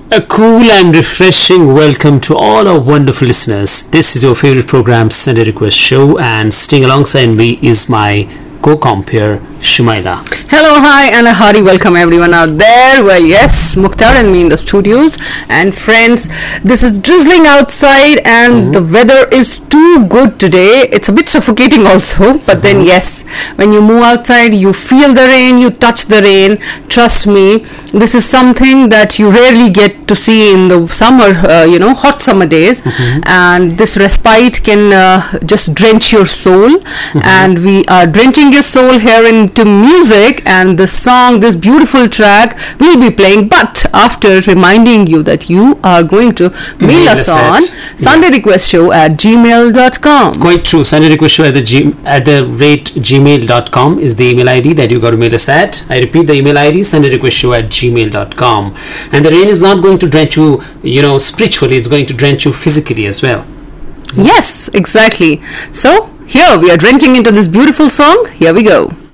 A cool and refreshing welcome to all our wonderful listeners. This is your favorite program, Sunday Request Show, and staying alongside me is my co-compere, Shumaila. Hello, hi, and a hearty welcome everyone out there. Well, yes, Mukhtar and me in the studios. And friends, this is drizzling outside and the weather is too good today. It's a bit suffocating also, but then yes, when you move outside, you feel the rain, you touch the rain. Trust me, this is something that you rarely get to see in the summer, hot summer days. And this respite can just drench your soul. And we are drenching your soul here into music, and the song, this beautiful track, will be playing, but after reminding you that you are going to mail us on sundayrequestshow@gmail.com. Quite true. Sunday Request Show at the rate gmail.com is the email ID that you got to mail us at. I repeat the email ID, sundayrequestshow@gmail.com. And the rain is not going to drench you, spiritually, it's going to drench you physically as well. Yes, exactly. So here we are drenching into this beautiful song. Here we go.